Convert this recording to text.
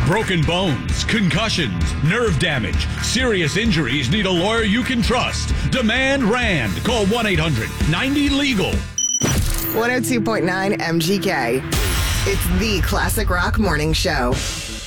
Broken bones, concussions, nerve damage, serious injuries need a lawyer you can trust. Demand Rand. Call 1-800-90-LEGAL. 102.9 MGK. It's the Classic Rock Morning Show.